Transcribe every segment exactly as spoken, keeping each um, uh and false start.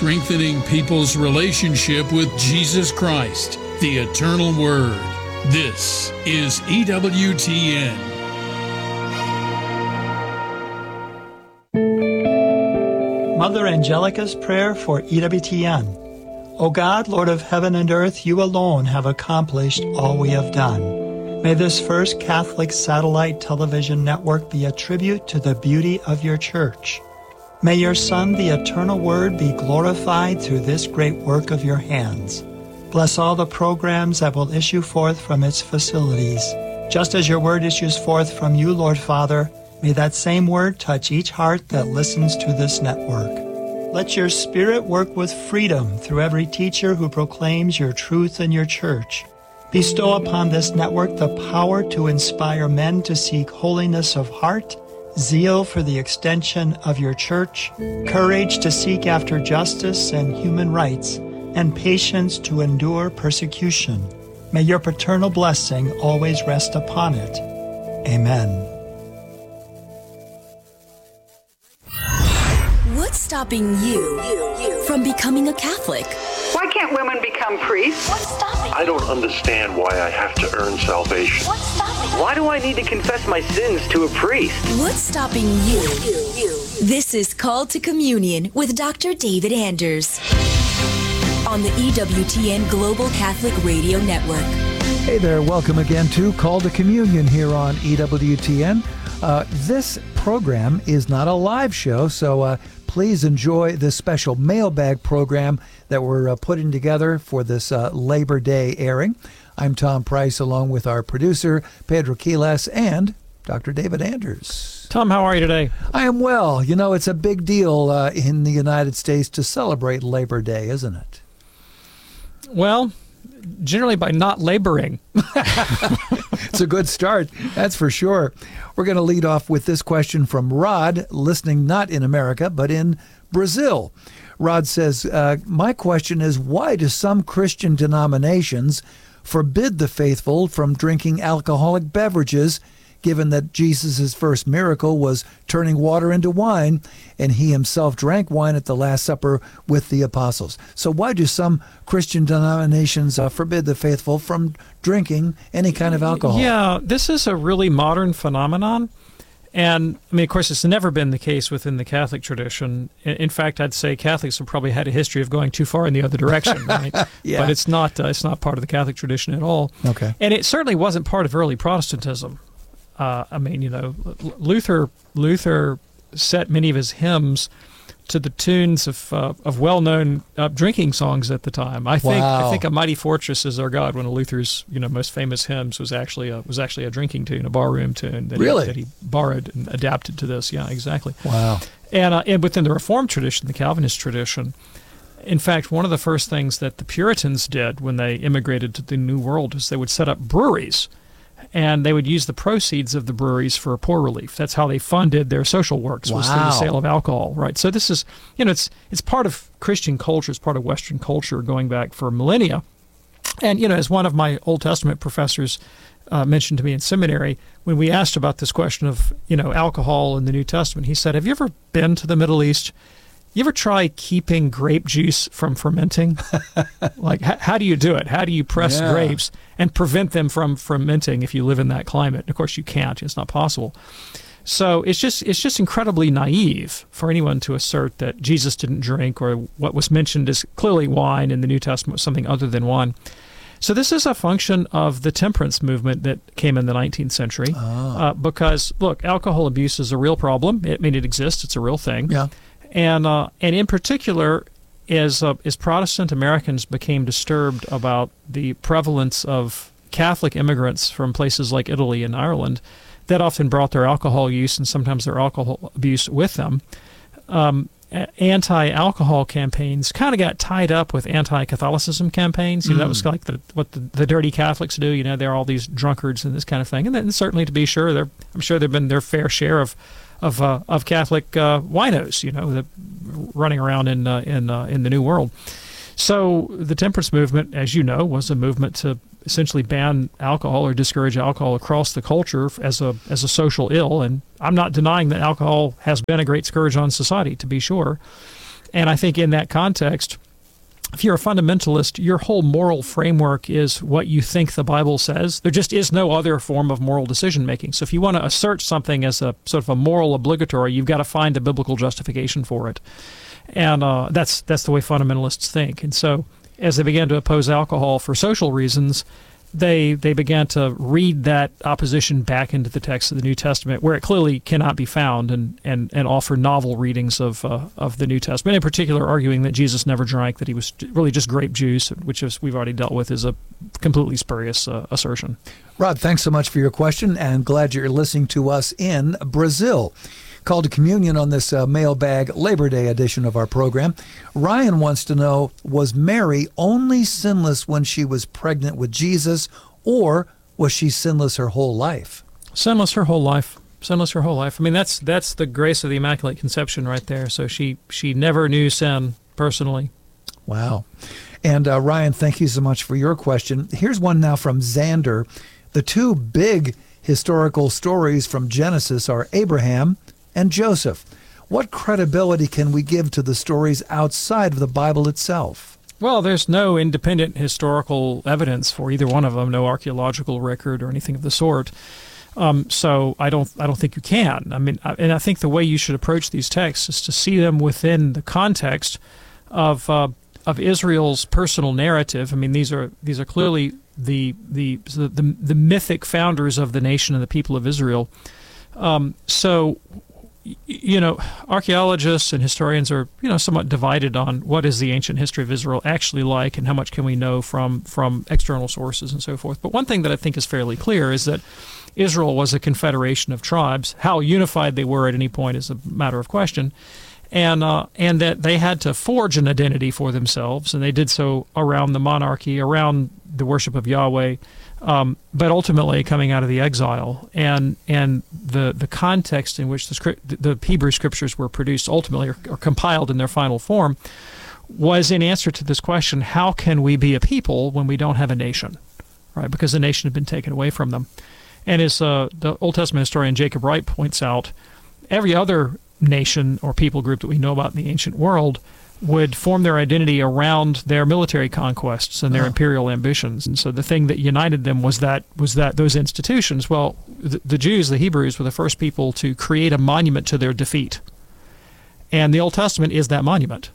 strengthening people's relationship with Jesus Christ, the Eternal Word. This is E W T N. Mother Angelica's prayer for E W T N. O God, Lord of heaven and earth, you alone have accomplished all we have done. May this first Catholic satellite television network be a tribute to the beauty of your church. May your Son, the Eternal Word, be glorified through this great work of your hands. Bless all the programs that will issue forth from its facilities. Just as your word issues forth from you, Lord Father, may that same word touch each heart that listens to this network. Let your Spirit work with freedom through every teacher who proclaims your truth in your church. Bestow upon this network the power to inspire men to seek holiness of heart, zeal for the extension of your church, courage to seek after justice and human rights, and patience to endure persecution. May your paternal blessing always rest upon it. Amen. What's stopping you from becoming a Catholic? Why can't women become priests? What's stopping you? I don't understand why I have to earn salvation. What's stopping you? Why do I need to confess my sins to a priest? What's stopping you? This is Called to Communion with Doctor David Anders on the E W T N Global Catholic Radio Network. Hey there, welcome again to Call to Communion here on E W T N. Uh, this program is not a live show, so uh, please enjoy this special mailbag program that we're uh, putting together for this uh, Labor Day airing. I'm Tom Price, along with our producer, Pedro Quiles, and Doctor David Anders. Tom, how are you today? I am well. You know, it's a big deal uh, in the United States to celebrate Labor Day, isn't it? Well, generally by not laboring. It's a good start, that's for sure. We're going to lead off with this question from Rod, listening not in America, but in Brazil. Rod says, uh, my question is, why do some Christian denominations forbid the faithful from drinking alcoholic beverages, given that Jesus' first miracle was turning water into wine, and he himself drank wine at the Last Supper with the apostles? So why do some Christian denominations uh, forbid the faithful from drinking any kind of alcohol? Yeah, this is a really modern phenomenon. And, I mean, of course, it's never been the case within the Catholic tradition. In, in fact, I'd say Catholics have probably had a history of going too far in the other direction, right? Yeah. But it's not, uh, it's not part of the Catholic tradition at all. Okay. And it certainly wasn't part of early Protestantism. Uh, I mean, you know, Luther Luther set many of his hymns to the tunes of uh, of well-known uh, drinking songs at the time. I think Wow. I think "A Mighty Fortress Is Our God," one of Luther's you know most famous hymns, was actually a, was actually a drinking tune, a barroom tune that, really? he, that he borrowed and adapted to this. Yeah, exactly. Wow. And uh, and within the Reformed tradition, the Calvinist tradition, in fact, one of the first things that the Puritans did when they immigrated to the New World is they would set up breweries. And they would use the proceeds of the breweries for poor relief. That's how they funded their social works, was through the Wow. sale of alcohol, right? So this is, you know, it's it's part of Christian culture, it's part of Western culture going back for millennia. And, you know, as one of my Old Testament professors uh, mentioned to me in seminary, when we asked about this question of, you know, alcohol in the New Testament, he said, have you ever been to the Middle East? You ever try keeping grape juice from fermenting? Like, h- how do you do it? How do you press Yeah. grapes and prevent them from fermenting if you live in that climate? And of course, you can't. It's not possible. So it's just it's just incredibly naive for anyone to assert that Jesus didn't drink, or what was mentioned is clearly wine in the New Testament was something other than wine. So this is a function of the temperance movement that came in the nineteenth century. Oh. Uh, because, look, alcohol abuse is a real problem. I mean, it exists. It's a real thing. Yeah. And uh, and in particular, as uh, as Protestant Americans became disturbed about the prevalence of Catholic immigrants from places like Italy and Ireland, that often brought their alcohol use and sometimes their alcohol abuse with them. Um, anti-alcohol campaigns kind of got tied up with anti-Catholicism campaigns. You know, Mm. that was like the, what the, the dirty Catholics do. You know, they're all these drunkards and this kind of thing. And then certainly, to be sure, there I'm sure there've been their fair share of of uh, of Catholic uh, winos, you know, that running around in uh, in uh, in the New World. So the temperance movement, as you know, was a movement to essentially ban alcohol or discourage alcohol across the culture as a as a social ill. And I'm not denying that alcohol has been a great scourge on society, to be sure. And I think in that context, if you're a fundamentalist, your whole moral framework is what you think the Bible says. There just is no other form of moral decision-making. So if you want to assert something as a sort of a moral obligatory, you've got to find a biblical justification for it. And uh, that's that's the way fundamentalists think. And so as they began to oppose alcohol for social reasons, they they began to read that opposition back into the text of the New Testament, where it clearly cannot be found, and and, and offer novel readings of uh, of the New Testament, in particular arguing that Jesus never drank, that he was really just grape juice, which is, we've already dealt with, is a completely spurious uh, assertion. Rod, thanks so much for your question, and glad you're listening to us in Brazil. Call to Communion on this uh, mailbag Labor Day edition of our program. Ryan wants to know, was Mary only sinless when she was pregnant with Jesus, or was she sinless her whole life? Sinless her whole life. Sinless her whole life. I mean, that's that's the grace of the Immaculate Conception right there. So she, she never knew sin personally. Wow. And uh, Ryan, thank you so much for your question. Here's one now from Xander. The two big historical stories from Genesis are Abraham and Joseph. What credibility can we give to the stories outside of the Bible itself? Well, there's no independent historical evidence for either one of them, no archaeological record or anything of the sort. Um, so I don't, I don't think you can. I mean, and I think the way you should approach these texts is to see them within the context of uh, of Israel's personal narrative. I mean, these are these are clearly the the the the, the mythic founders of the nation and the people of Israel. Um, so. You know, archaeologists and historians are, you know, somewhat divided on what is the ancient history of Israel actually like, and how much can we know from from external sources and so forth. But one thing that I think is fairly clear is that Israel was a confederation of tribes. How unified they were at any point is a matter of question, and uh, and that they had to forge an identity for themselves, and they did so around the monarchy, around the worship of Yahweh. Um, but ultimately coming out of the exile, and and the the context in which the script, the Hebrew scriptures were produced ultimately, or, or compiled in their final form, was in answer to this question: how can we be a people when we don't have a nation, right? Because the nation had been taken away from them. And as uh, the Old Testament historian Jacob Wright points out, every other nation or people group that we know about in the ancient world would form their identity around their military conquests and their oh. imperial ambitions. And so the thing that united them was that was that those institutions. Well, the, the Jews, the Hebrews, were the first people to create a monument to their defeat. And the Old Testament is that monument.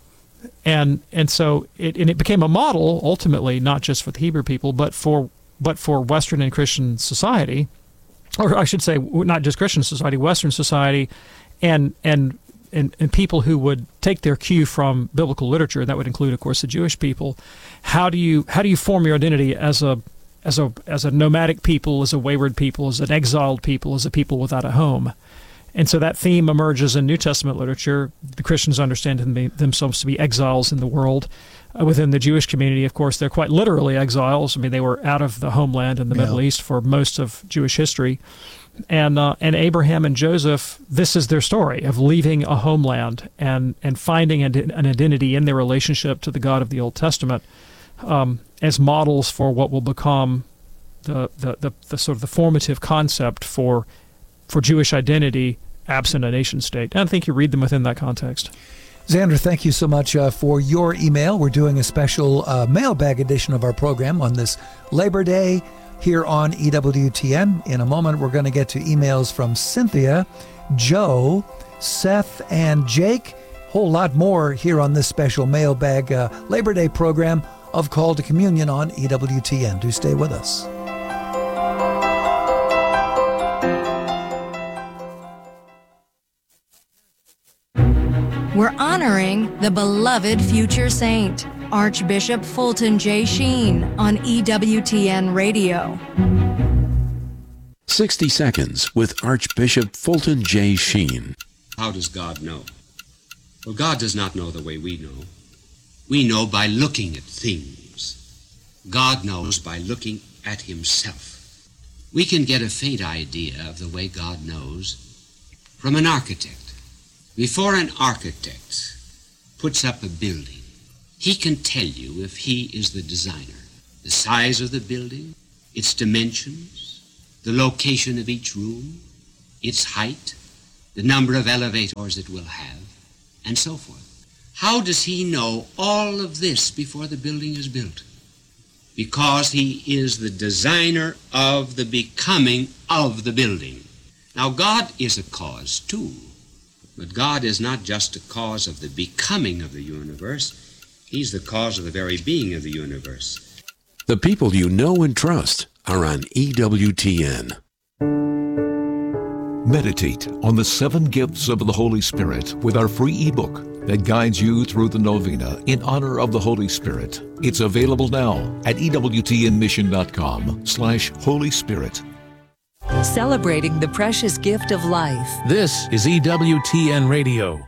And and so it and it became a model ultimately, not just for the Hebrew people, but for but for Western and Christian society, or I should say not just Christian society, Western society, and and And, and people who would take their cue from biblical literature. That would include, of course, the Jewish people. How do you how do you form your identity as a as a as a nomadic people, as a wayward people, as an exiled people, as a people without a home? And so that theme emerges in New Testament literature. The Christians understand them, themselves to be exiles in the world. Uh, within the Jewish community, of course, they're quite literally exiles. I mean, they were out of the homeland in the yeah. Middle East for most of Jewish history. And uh, and Abraham and Joseph, this is their story of leaving a homeland and, and finding an, an identity in their relationship to the God of the Old Testament um, as models for what will become the, the, the, the sort of the formative concept for for Jewish identity absent a nation state. And I think you read them within that context. Xander, thank you so much uh, for your email. We're doing a special uh, mailbag edition of our program on this Labor Day here on E W T N. In a moment, we're going to get to emails from Cynthia, Joe, Seth, and Jake. Whole lot more here on this special mailbag uh, Labor Day program of Call to Communion on E W T N. Do stay with us. We're honoring the beloved future saint, Archbishop Fulton J. Sheen, on E W T N Radio. sixty Seconds with Archbishop Fulton J. Sheen. How does God know? Well, God does not know the way we know. We know by looking at things. God knows by looking at himself. We can get a faint idea of the way God knows from an architect. Before an architect puts up a building, he can tell you if he is the designer, the size of the building, its dimensions, the location of each room, its height, the number of elevators it will have, and so forth. How does he know all of this before the building is built? Because he is the designer of the becoming of the building. Now, God is a cause, too. But God is not just a cause of the becoming of the universe. He's the cause of the very being of the universe. The people you know and trust are on E W T N. Meditate on the seven gifts of the Holy Spirit with our free ebook that guides you through the novena in honor of the Holy Spirit. It's available now at ewtnmission.com slash Holy Spirit. Celebrating the precious gift of life. This is E W T N Radio.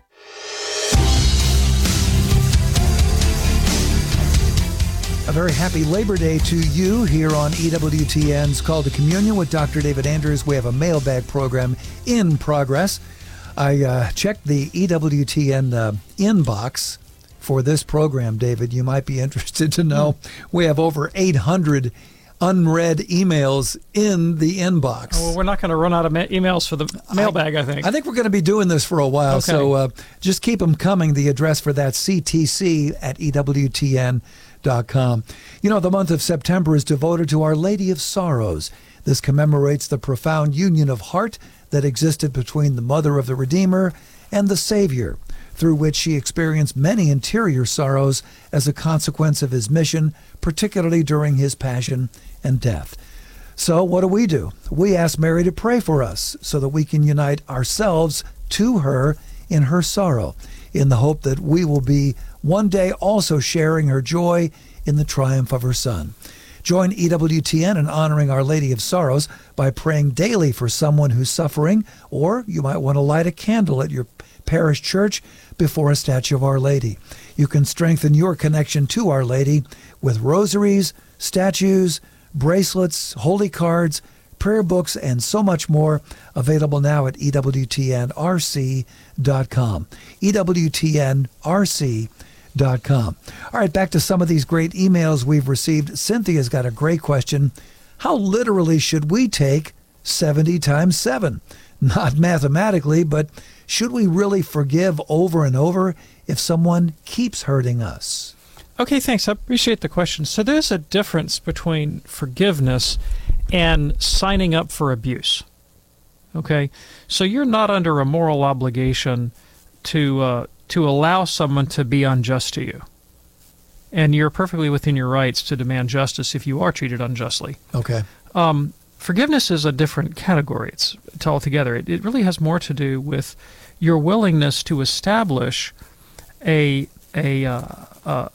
A very happy Labor Day to you here on E W T N's Call to Communion with Doctor David Anders. We have a mailbag program in progress. I uh, checked the E W T N uh, inbox for this program, David. You might be interested to know we have over eight hundred unread emails in the inbox. Oh, well, we're not going to run out of ma- emails for the mailbag, I, I think. I think we're going to be doing this for a while, okay. so uh, just keep them coming. The address for that, C T C at E W T N dot com. You know, the month of September is devoted to Our Lady of Sorrows. This commemorates the profound union of heart that existed between the Mother of the Redeemer and the Savior, through which she experienced many interior sorrows as a consequence of his mission, particularly during his passion and death. So what do we do? We ask Mary to pray for us so that we can unite ourselves to her in her sorrow, in the hope that we will be one day also sharing her joy in the triumph of her Son. Join E W T N in honoring Our Lady of Sorrows by praying daily for someone who's suffering, or you might want to light a candle at your parish church before a statue of Our Lady. You can strengthen your connection to Our Lady with rosaries, statues, bracelets, holy cards, prayer books, and so much more, available now at E W T N R C dot com. E W T N R C dot com. All right, back to some of these great emails we've received. Cynthia's got a great question. How literally should we take seventy times seven? Not mathematically, but should we really forgive over and over if someone keeps hurting us? Okay, thanks. I appreciate the question. So there's a difference between forgiveness and signing up for abuse. Okay? So you're not under a moral obligation to uh, to allow someone to be unjust to you. And you're perfectly within your rights to demand justice if you are treated unjustly. Okay. Um, forgiveness is a different category. It's, it's altogether. It, it really has more to do with your willingness to establish a a uh, a,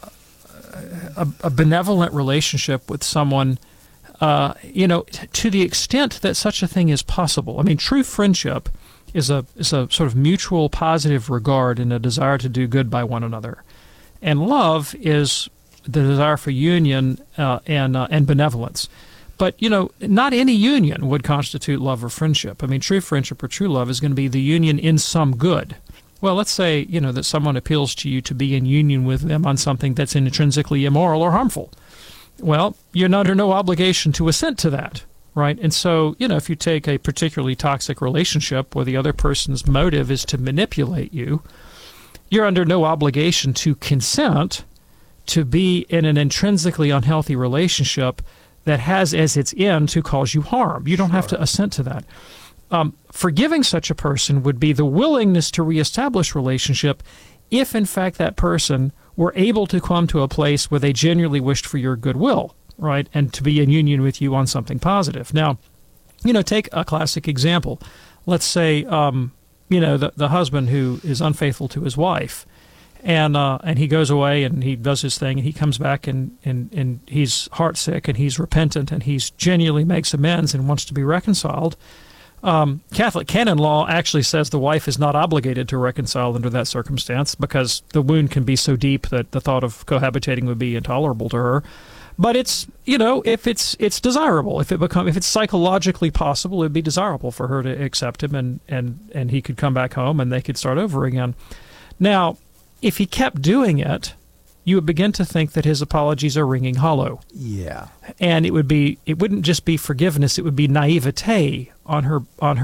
a, a benevolent relationship with someone, uh, you know, t- to the extent that such a thing is possible. I mean, true friendship is a is a sort of mutual positive regard and a desire to do good by one another. And love is the desire for union uh, and uh, and benevolence. But, you know, not any union would constitute love or friendship. I mean, true friendship or true love is going to be the union in some good. Well, let's say, you know, that someone appeals to you to be in union with them on something that's intrinsically immoral or harmful. Well, you're under no obligation to assent to that, right? And so, you know, if you take a particularly toxic relationship where the other person's motive is to manipulate you, you're under no obligation to consent to be in an intrinsically unhealthy relationship that has as its end to cause you harm. You don't sure. have to assent to that. Um, forgiving such a person would be the willingness to reestablish relationship if, in fact, that person were able to come to a place where they genuinely wished for your goodwill, right, and to be in union with you on something positive. Now, you know, take a classic example. Let's say, um, you know, the, the husband who is unfaithful to his wife, and uh, and he goes away and he does his thing and he comes back and, and, and he's heartsick and he's repentant and he's genuinely makes amends and wants to be reconciled. Um, Catholic canon law actually says the wife is not obligated to reconcile under that circumstance because the wound can be so deep that the thought of cohabitating would be intolerable to her. But it's, you know, if it's it's desirable, if it become if it's psychologically possible, it'd be desirable for her to accept him and, and, and he could come back home and they could start over again. Now, if he kept doing it, you would begin to think that his apologies are ringing hollow. Yeah. And it would be it wouldn't just be forgiveness, it would be naivete on her on her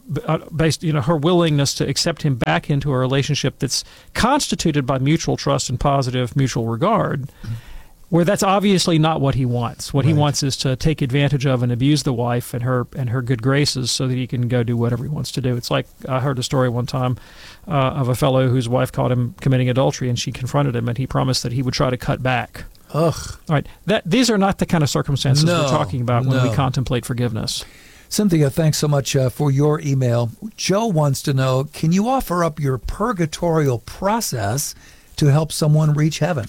uh, based, you know, her willingness to accept him back into a relationship that's constituted by mutual trust and positive mutual regard, mm-hmm. where that's obviously not what he wants. What right. he wants is to take advantage of and abuse the wife and her and her good graces so that he can go do whatever he wants to do. It's like I heard a story one time uh, of a fellow whose wife caught him committing adultery, and she confronted him, and he promised that he would try to cut back. Ugh. All right. That, these are not the kind of circumstances no, we're talking about when no. we contemplate forgiveness. Cynthia, thanks so much uh, for your email. Joe wants to know, can you offer up your purgatorial process to help someone reach heaven?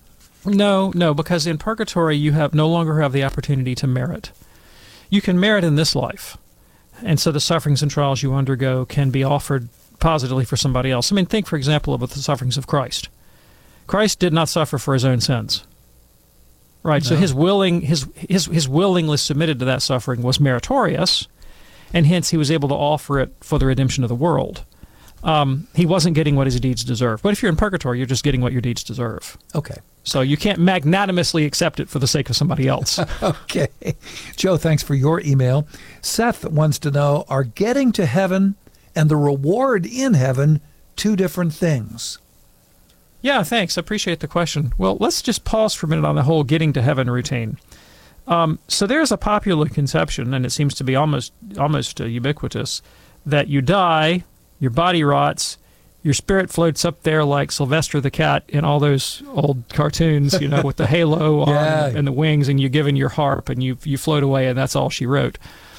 No, no, because in purgatory you have no longer have the opportunity to merit. You can merit in this life, and so the sufferings and trials you undergo can be offered positively for somebody else. I mean, think, for example, about the sufferings of Christ. Christ did not suffer for his own sins, right? No. So his willing his his his willingly submitted to that suffering was meritorious, and hence he was able to offer it for the redemption of the world. Um, he wasn't getting what his deeds deserve. But if you're in purgatory, you're just getting what your deeds deserve. Okay. So you can't magnanimously accept it for the sake of somebody else. Okay. Joe, thanks for your email. Seth wants to know, are getting to heaven and the reward in heaven two different things? Yeah, thanks. I appreciate the question. Well, let's just pause for a minute on the whole getting to heaven routine. Um, so there's a popular conception, and it seems to be almost almost uh, ubiquitous, that you die, your body rots, your spirit floats up there like Sylvester the cat in all those old cartoons, you know, with the halo yeah. on and the wings, and you're given your harp, and you you float away, and that's all she wrote.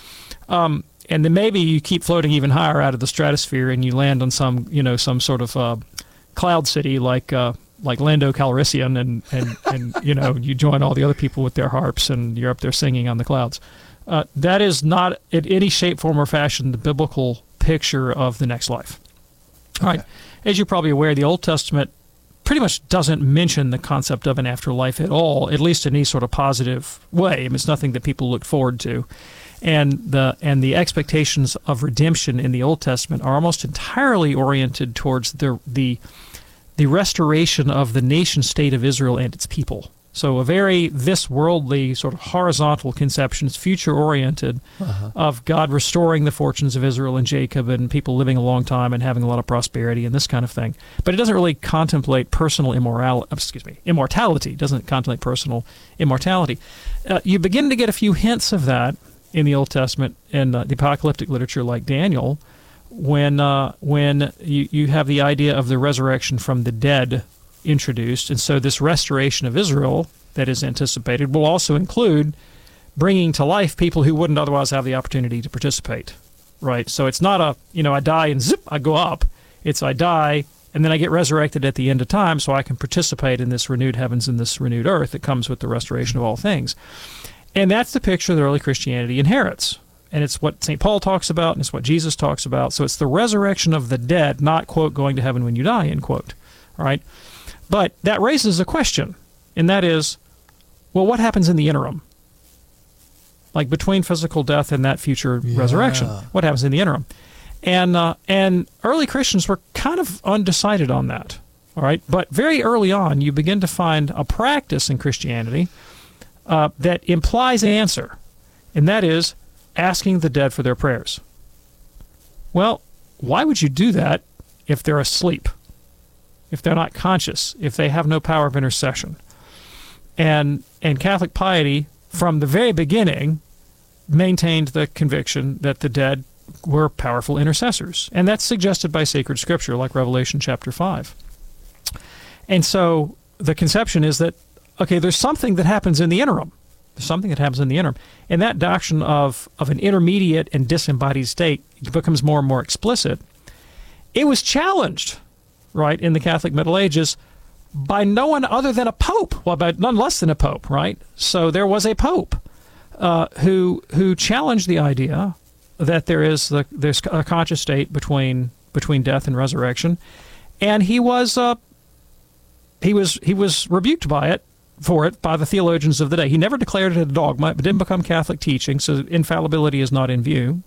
Um, and then maybe you keep floating even higher out of the stratosphere, and you land on some, you know, some sort of uh, cloud city like uh, like Lando Calrissian, and, and, and, you know, you join all the other people with their harps, and you're up there singing on the clouds. Uh, that is not in any shape, form, or fashion the biblical picture of the next life. All right. As you're probably aware, the Old Testament pretty much doesn't mention the concept of an afterlife at all, at least in any sort of positive way. I mean, it's nothing that people look forward to. And the and the expectations of redemption in the Old Testament are almost entirely oriented towards the the the restoration of the nation state of Israel and its people. So a very this worldly sort of horizontal conception, it's future-oriented, uh-huh. of God restoring the fortunes of Israel and Jacob and people living a long time and having a lot of prosperity and this kind of thing. But it doesn't really contemplate personal immorality. Excuse me, immortality. It doesn't contemplate personal immortality. Uh, you begin to get a few hints of that in the Old Testament and uh, the apocalyptic literature like Daniel, when uh, when you, you have the idea of the resurrection from the dead introduced. And so this restoration of Israel that is anticipated will also include bringing to life people who wouldn't otherwise have the opportunity to participate, right? So it's not a, you know, I die and zip, I go up. It's I die and then I get resurrected at the end of time so I can participate in this renewed heavens and this renewed earth that comes with the restoration of all things. And that's the picture that early Christianity inherits. And it's what Saint Paul talks about, and it's what Jesus talks about. So it's the resurrection of the dead, not, quote, going to heaven when you die, end quote. All right? But that raises a question, and that is, well, what happens in the interim? Like between physical death and that future yeah. resurrection. What happens in the interim? And uh, and early Christians were kind of undecided on that. All right? But very early on, you begin to find a practice in Christianity uh, that implies an answer, and that is asking the dead for their prayers. Well, why would you do that if they're asleep? If they're not conscious, if they have no power of intercession? And and Catholic piety, from the very beginning, maintained the conviction that the dead were powerful intercessors. And that's suggested by sacred scripture, like Revelation chapter five. And so the conception is that, okay, there's something that happens in the interim. There's something that happens in the interim. And that doctrine of, of an intermediate and disembodied state becomes more and more explicit. It was challenged, right, in the Catholic Middle Ages by no one other than a pope, well, by none less than a pope, right? So there was a pope uh, who who challenged the idea that there is the, there's a conscious state between between death and resurrection, and he was uh, he was he was rebuked by it for it by the theologians of the day. He never declared it a dogma. It didn't become Catholic teaching, so infallibility is not in view.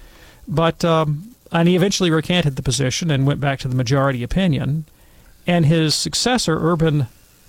But um, and he eventually recanted the position and went back to the majority opinion. And his successor, Urban,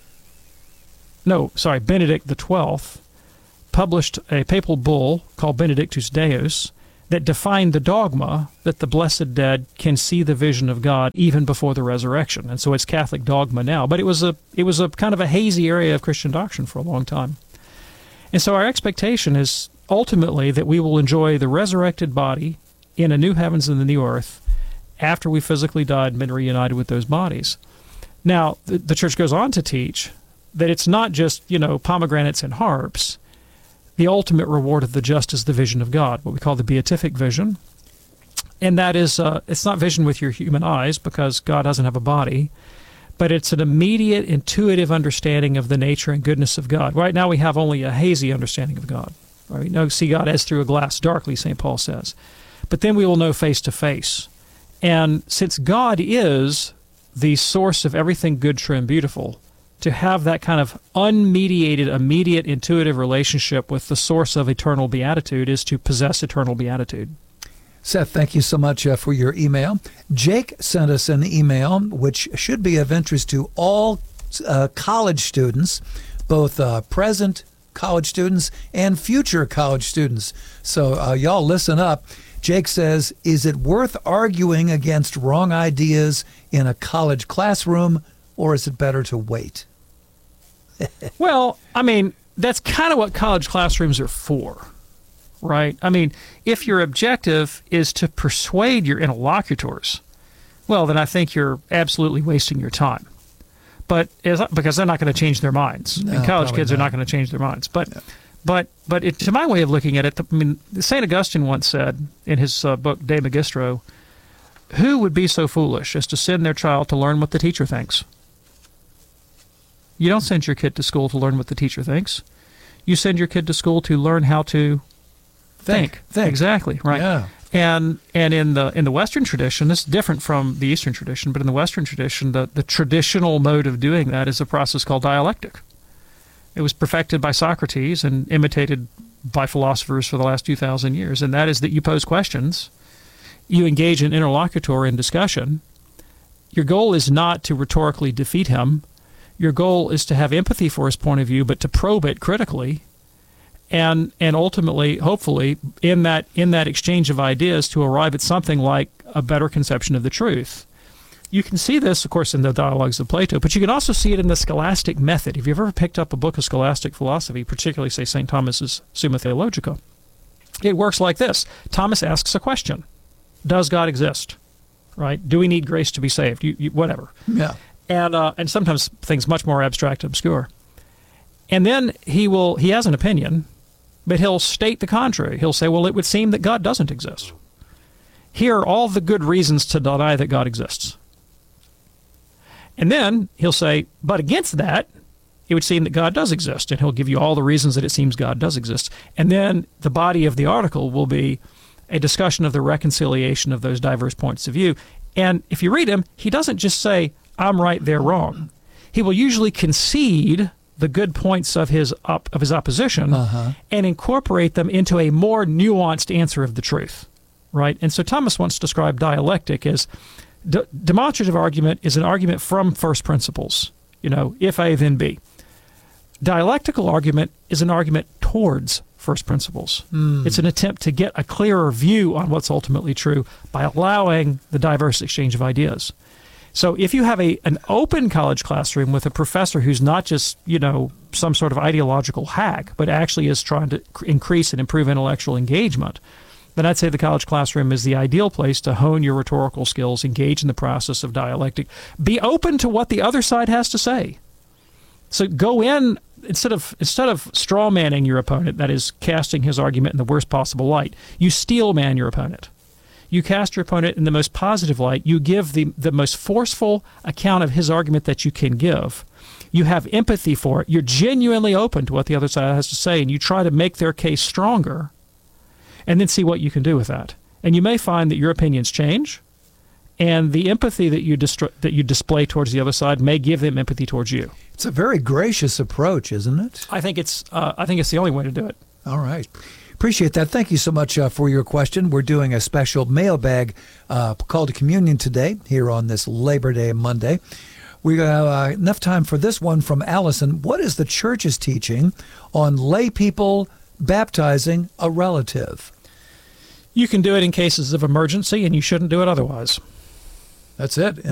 no, sorry, Benedict the twelfth, published a papal bull called Benedictus Deus that defined the dogma that the blessed dead can see the vision of God even before the resurrection. And so it's Catholic dogma now. But it was a it was a kind of a hazy area of Christian doctrine for a long time. And so our expectation is ultimately that we will enjoy the resurrected body in a new heavens and a new earth after we physically died and been reunited with those bodies. Now, the, the church goes on to teach that it's not just, you know, pomegranates and harps. The ultimate reward of the just is the vision of God, what we call the beatific vision. And that is, uh, it's not vision with your human eyes because God doesn't have a body, but it's an immediate, intuitive understanding of the nature and goodness of God. Right now we have only a hazy understanding of God. Right? We know, see God as through a glass darkly, Saint Paul says. But then we will know face to face. And since God is the source of everything good, true, and beautiful, to have that kind of unmediated, immediate, intuitive relationship with the source of eternal beatitude is to possess eternal beatitude. Seth, thank you so much uh, for your email. Jake sent us an email which should be of interest to all uh, college students, both uh, present college students and future college students. So uh, y'all listen up. Jake says, is it worth arguing against wrong ideas in a college classroom, or is it better to wait? Well, I mean, that's kind of what college classrooms are for, right? I mean, if your objective is to persuade your interlocutors, well, then I think you're absolutely wasting your time. But as, because they're not going to change their minds. No, I mean, college kids not. are not going to change their minds. But, yeah. but, but it, to my way of looking at it, I mean, Saint Augustine once said in his uh, book De Magistro, who would be so foolish as to send their child to learn what the teacher thinks? You don't send your kid to school to learn what the teacher thinks. You send your kid to school to learn how to think. Think. think. Exactly, right. Yeah. And and in the in the Western tradition, this is different from the Eastern tradition, but in the Western tradition, the, the traditional mode of doing that is a process called dialectic. It was perfected by Socrates and imitated by philosophers for the last two thousand years, and that is that you pose questions, you engage an interlocutor in discussion. Your goal is not to rhetorically defeat him. Your goal is to have empathy for his point of view, but to probe it critically, and and ultimately, hopefully, in that in that exchange of ideas, to arrive at something like a better conception of the truth. You can see this, of course, in the dialogues of Plato, but you can also see it in the scholastic method. If you've ever picked up a book of scholastic philosophy, particularly, say, Saint Thomas's Summa Theologica, it works like this. Thomas asks a question. Does God exist? Right? Do we need grace to be saved? You, you, whatever. Yeah. And uh, and sometimes things much more abstract and obscure. And then he will he has an opinion, but he'll state the contrary. He'll say, well, it would seem that God doesn't exist. Here are all the good reasons to deny that God exists. And then he'll say, but against that, it would seem that God does exist. And he'll give you all the reasons that it seems God does exist. And then the body of the article will be a discussion of the reconciliation of those diverse points of view. And if you read him, he doesn't just say, I'm right, they're wrong. He will usually concede the good points of his op- of his opposition uh-huh. and incorporate them into a more nuanced answer of the truth, right? And so Thomas once described dialectic as de- demonstrative argument is an argument from first principles, you know, if A, then B. Dialectical argument is an argument towards first principles. Mm. It's an attempt to get a clearer view on what's ultimately true by allowing the diverse exchange of ideas. So if you have a an open college classroom with a professor who's not just, you know, some sort of ideological hack, but actually is trying to increase and improve intellectual engagement, then I'd say the college classroom is the ideal place to hone your rhetorical skills, engage in the process of dialectic, be open to what the other side has to say. So go in, instead of instead of straw manning your opponent, that is casting his argument in the worst possible light, you steel man your opponent. You cast your opponent in the most positive light. You give the, the most forceful account of his argument that you can give. You have empathy for it. You're genuinely open to what the other side has to say, and you try to make their case stronger, and then see what you can do with that. And you may find that your opinions change, and the empathy that you distri- that you display towards the other side may give them empathy towards you. It's a very gracious approach, isn't it? I think it's uh, I think it's the only way to do it. All right. Appreciate that. Thank you so much uh, for your question. We're doing a special mailbag uh, call to communion today here on this Labor Day Monday. We have uh, enough time for this one from Allison. What is the church's teaching on lay people baptizing a relative? You can do it in cases of emergency, and you shouldn't do it otherwise. That's it.